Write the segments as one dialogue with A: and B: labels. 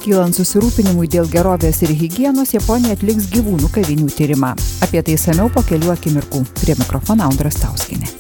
A: kylant susirūpinimui dėl gerovės ir higienos, Japonija atliks gyvūnų kavinių tyrimą. Apie tai išsamiau po kelių akimirkų. Prie mikrofono Audra Stauskienė.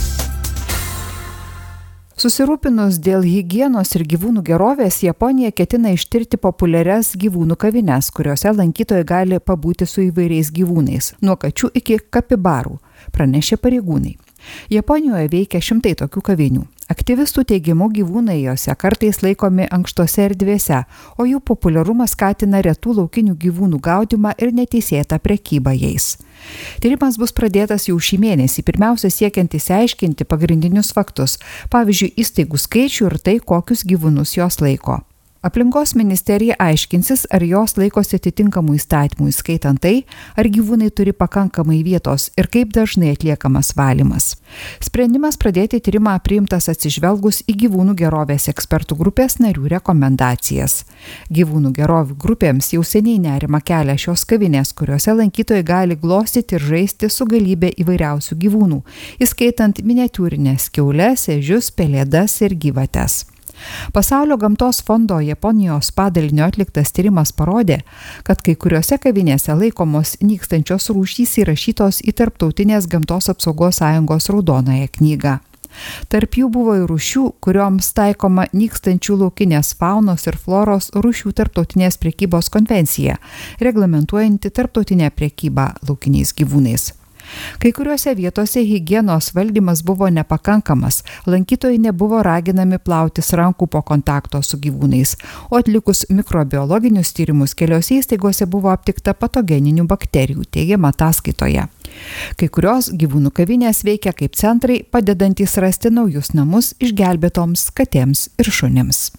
A: Susirūpinus dėl higienos ir gyvūnų gerovės, Japonija ketina ištirti populiarias gyvūnų kavines, kuriuose lankytojai gali pabūti su įvairiais gyvūnais, nuo kačių iki kapibarų, pranešė pareigūnai. Japonijoje veikia šimtai tokių kavinių. Aktyvistų teigimu gyvūnai jose kartais laikomi ankštose erdvėse, o jų populiarumas skatina retų laukinių gyvūnų gaudymą ir neteisėtą prekybą jais. Tyrimas bus pradėtas jau šį mėnesį, pirmiausia siekiant išsiaiškinti pagrindinius faktus, pavyzdžiui, įstaigų skaičių ir tai, kokius gyvūnus jos laiko. Aplinkos ministerija aiškinsis, ar jos laikosi atitinkamų įstatymų, įskaitant tai, ar gyvūnai turi pakankamai vietos ir kaip dažnai atliekamas valymas. Sprendimas pradėti tyrimą priimtas atsižvelgus į gyvūnų gerovės ekspertų grupės narių rekomendacijas. Gyvūnų gerovių grupėms jau seniai nerimą kelia šios kavinės, kuriuose lankytojai gali glostyti ir žaisti su galybė įvairiausių gyvūnų, įskaitant miniatiūrinės kiaules, ežius, pelėdas ir gyvates. Pasaulio gamtos fondo Japonijos padalinio atliktas tyrimas parodė, kad kai kuriuose kavinėse laikomos nykstančios rūšys įrašytos į Tarptautinės gamtos apsaugos sąjungos raudonąją knygą. Tarp jų buvo ir rūšių, kurioms taikoma nykstančių laukinės faunos ir floros rūšių tarptautinės prekybos konvencija, reglamentuojanti tarptautinę prekybą laukiniais gyvūnais. Kai kuriuose vietose higienos valdymas buvo nepakankamas, lankytojai nebuvo raginami plautis rankų po kontakto su gyvūnais, o atlikus mikrobiologinius tyrimus keliose įstaigose buvo aptikta patogeninių bakterijų, teigiama ataskaitoje. Kai kurios gyvūnų kavinės veikia kaip centrai, padedantys rasti naujus namus išgelbėtoms katėms ir šunims.